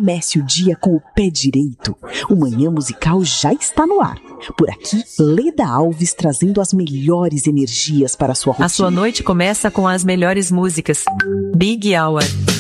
comece o dia com o pé direito. O Manhã Musical já está no ar. Por aqui, Leda Alves trazendo as melhores energias para a sua rotina. A sua noite começa com as melhores músicas. Big Hour.